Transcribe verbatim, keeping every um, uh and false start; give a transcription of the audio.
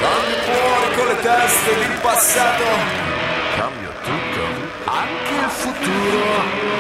Cambio fuori con le teste del passato, Cambio tutto. anche il futuro.